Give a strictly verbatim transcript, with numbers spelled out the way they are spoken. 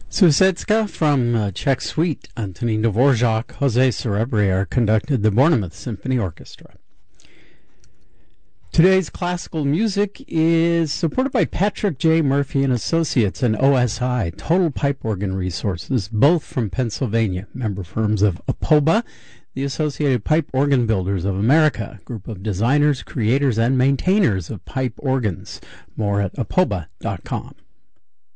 Susetska from uh, Czech Suite, Antonín Dvorak, Jose Cerebrier conducted the Bournemouth Symphony Orchestra. Today's classical music is supported by Patrick J. Murphy and Associates and O S I, Total Pipe Organ Resources, both from Pennsylvania, member firms of APOBA, the Associated Pipe Organ Builders of America, group of designers, creators, and maintainers of pipe organs. More at apoba dot com.